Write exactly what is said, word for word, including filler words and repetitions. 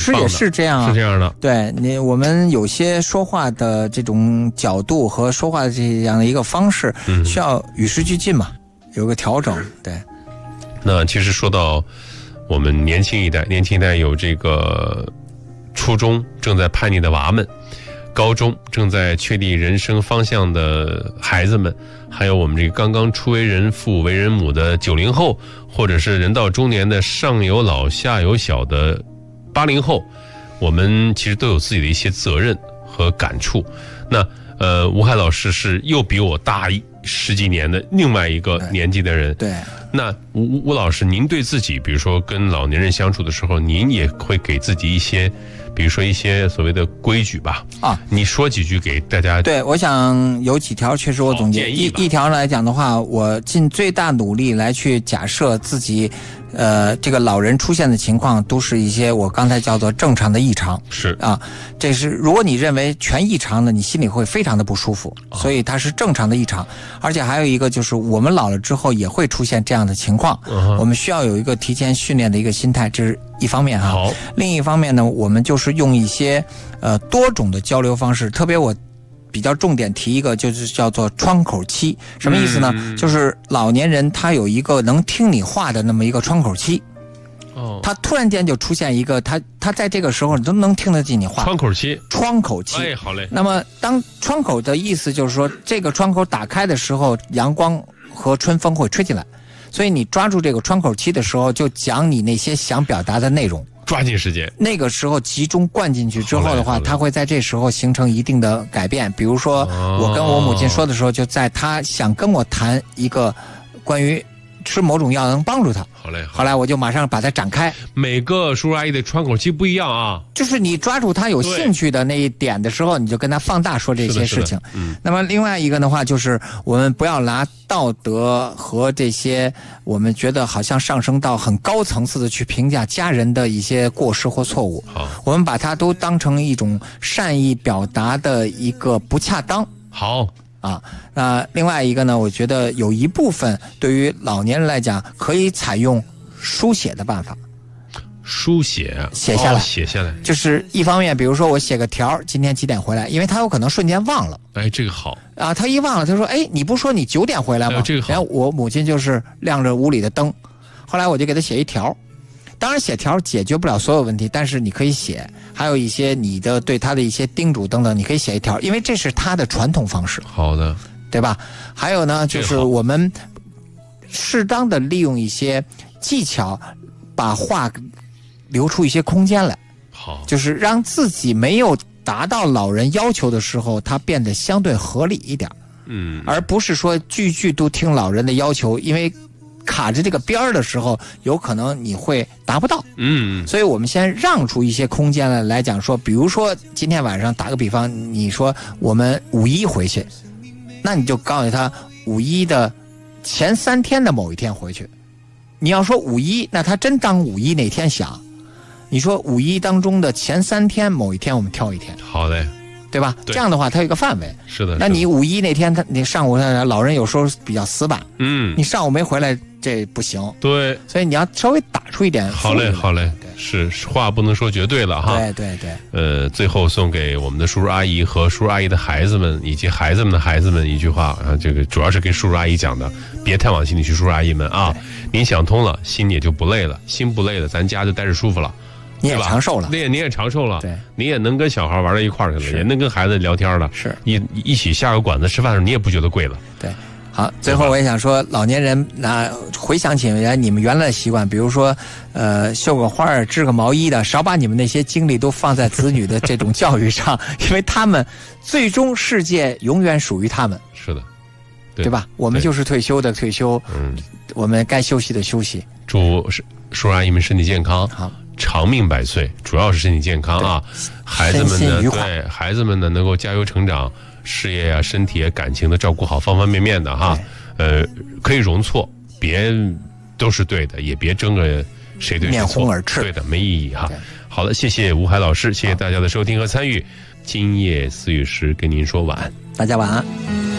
实也是这样啊， 是这样的。 对你，我们有些说话的这种角度和说话的这样的一个方式，嗯、需要与时俱进嘛，有个调整。对。 那其实说到我们年轻一代，年轻一代有这个初中正在叛逆的娃们，高中正在确立人生方向的孩子们，还有我们这个刚刚初为人父为人母的九零后，或者是人到中年的上有老下有小的八零后，我们其实都有自己的一些责任和感触。那呃，吴海老师是又比我大一十几年的另外一个年纪的人。 对。 那吴吴老师，您对自己，比如说跟老年人相处的时候，您也会给自己一些，比如说一些所谓的规矩吧？啊，你说几句给大家。 对，我想有几条，确实我总结一一条来讲的话，我尽最大努力来去假设自己。呃，这个老人出现的情况都是一些我刚才叫做正常的异常， 是啊，这是如果你认为全异常的，你心里会非常的不舒服，哦、所以它是正常的异常。而且还有一个就是我们老了之后也会出现这样的情况，嗯、我们需要有一个提前训练的一个心态，这是一方面哈。 好， 另一方面呢，我们就是用一些呃多种的交流方式，特别我。比较重点提一个，就是叫做窗口期。什么意思呢？嗯、就是老年人他有一个能听你话的那么一个窗口期。哦，他突然间就出现一个，他他在这个时候都能听得进你话。 窗口期， 窗口期。 哎，好嘞。 那么，当窗口的意思就是说，这个窗口打开的时候，阳光和春风会吹进来，所以你抓住这个窗口期的时候，就讲你那些想表达的内容。 抓紧时间， 那个时候集中灌进去之后的话，它会在这时候形成一定的改变。比如说，我跟我母亲说的时候，就在她想跟我谈一个关于吃某种药能帮助她。 好嘞， 后来我就马上把它展开。 每个叔叔阿姨的窗口期不一样啊， 就是你抓住他有兴趣的那一点的时候，你就跟他放大说这些事情。嗯。那么另外一个的话，就是我们不要拿道德和这些我们觉得好像上升到很高层次的去评价家人的一些过失或错误。 好， 我们把它都当成一种善意表达的一个不恰当。 好。 啊，那另外一个呢，我觉得有一部分对于老年人来讲，可以采用书写的办法。 书写， 写下来， 哦、写下来， 就是一方面，比如说我写个条，今天几点回来，因为他有可能瞬间忘了。 哎，这个好啊，他一忘了，他说：“哎，你不说你九点回来吗？” 哎、这个好。 然后我母亲就是亮着屋里的灯，后来我就给他写一条。当然，写条解决不了所有问题，但是你可以写，还有一些你的对他的一些叮嘱等等，你可以写一条，因为这是他的传统方式。 好的， 对吧？还有呢，就是我们适当的利用一些技巧，把话留出一些空间来。 好， 就是让自己没有达到老人要求的时候，它变得相对合理一点。 嗯， 而不是说句句都听老人的要求，因为卡着这个边儿的时候，有可能你会达不到。 嗯， 所以我们先让出一些空间来来讲说，比如说今天晚上打个比方，你说我们五一回去，那你就告诉他五一的前三天的某一天回去。你要说五一，那他真当五一那天想。你说五一当中的前三天某一天，我们挑一天。 好嘞。 对吧？ 对， 这样的话，它有一个范围。 是的。 那你五一那天，他你上午老人有时候比较死板， 嗯， 你上午没回来，这不行。 对， 所以你要稍微打出一点。 好嘞，好嘞，是话不能说绝对了哈。 对对对。 呃，最后送给我们的叔叔阿姨和叔叔阿姨的孩子们，以及孩子们的孩子们一句话啊，这个主要是跟叔叔阿姨讲的，别太往心里去，叔叔阿姨们啊，您想通了，心也就不累了，心不累了，咱家就待着舒服了。 你也长寿了， 你也你也长寿了， 对， 你也能跟小孩玩到一块儿去了，也能跟孩子聊天了， 是一一起下个馆子吃饭的时候，你也不觉得贵了。 对，好，最后我也想说，老年人那回想起来你们原来的习惯，比如说，呃，绣个花儿、织个毛衣的，少把你们那些精力都放在子女的这种教育上，因为他们最终世界永远属于他们。 是的， 对, 对吧？我们就是退休的退休， 嗯， 我们该休息的休息。 祝叔叔阿姨们身体健康， 好。 长命百岁，主要是身体健康啊！孩子们呢，对孩子们呢，能够加油成长，事业啊、身体啊、感情的照顾好，方方面面的哈。呃，可以容错，别都是对的，也别争个谁对谁错， 面红耳赤， 对的，没意义哈。好的，谢谢吴海老师，谢谢大家的收听和参与。今夜思雨时跟您说晚安， 大家晚安。